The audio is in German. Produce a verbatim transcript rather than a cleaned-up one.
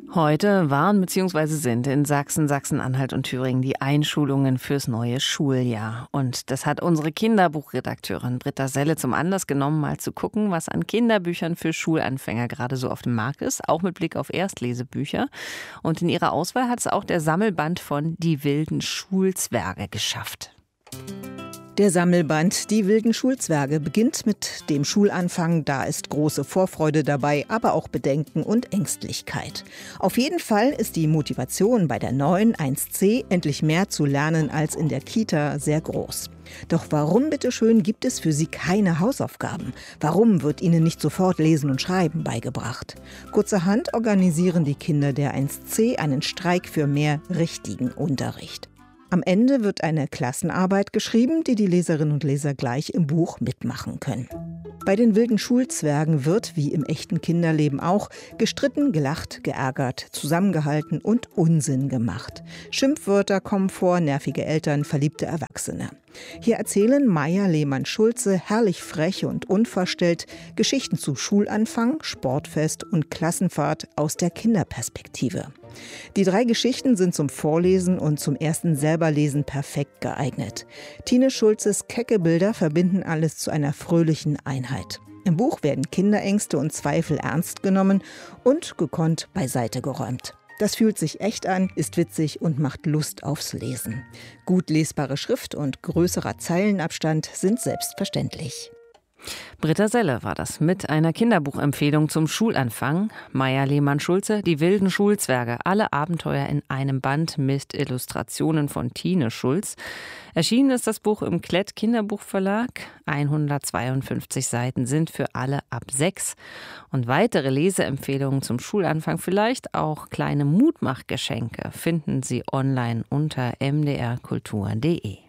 Heute waren bzw. sind in Sachsen, Sachsen-Anhalt und Thüringen die Einschulungen fürs neue Schuljahr. Und das hat unsere Kinderbuchredakteurin Britta Selle zum Anlass genommen, mal zu gucken, was an Kinderbüchern für Schulanfänger gerade so auf dem Markt ist, auch mit Blick auf Erstlesebücher. Und in ihrer Auswahl hat es auch der Sammelband von Die wilden Schulzwerge geschafft. Der Sammelband Die wilden Schulzwerge beginnt mit dem Schulanfang. Da ist große Vorfreude dabei, aber auch Bedenken und Ängstlichkeit. Auf jeden Fall ist die Motivation bei der neuen eins c endlich mehr zu lernen als in der Kita sehr groß. Doch warum bitteschön gibt es für sie keine Hausaufgaben? Warum wird ihnen nicht sofort Lesen und Schreiben beigebracht? Kurzerhand organisieren die Kinder der eins c einen Streik für mehr richtigen Unterricht. Am Ende wird eine Klassenarbeit geschrieben, die die Leserinnen und Leser gleich im Buch mitmachen können. Bei den wilden Schulzwergen wird, wie im echten Kinderleben auch, gestritten, gelacht, geärgert, zusammengehalten und Unsinn gemacht. Schimpfwörter kommen vor, nervige Eltern, verliebte Erwachsene. Hier erzählen Maja Lehmann-Schulze herrlich frech und unverstellt Geschichten zu Schulanfang, Sportfest und Klassenfahrt aus der Kinderperspektive. Die drei Geschichten sind zum Vorlesen und zum ersten Selberlesen perfekt geeignet. Tine Schulzes kecke Bilder verbinden alles zu einer fröhlichen Einheit. Im Buch werden Kinderängste und Zweifel ernst genommen und gekonnt beiseite geräumt. Das fühlt sich echt an, ist witzig und macht Lust aufs Lesen. Gut lesbare Schrift und größerer Zeilenabstand sind selbstverständlich. Britta Selle war das mit einer Kinderbuchempfehlung zum Schulanfang. Maja Lehmann-Schulze, Die wilden Schulzwerge, alle Abenteuer in einem Band mit Illustrationen von Tine Schulz. Erschienen ist das Buch im Klett Kinderbuchverlag. hundertzweiundfünfzig Seiten sind für alle ab sechs. Und weitere Leseempfehlungen zum Schulanfang, vielleicht auch kleine Mutmachgeschenke, finden Sie online unter m d r kultur punkt d e.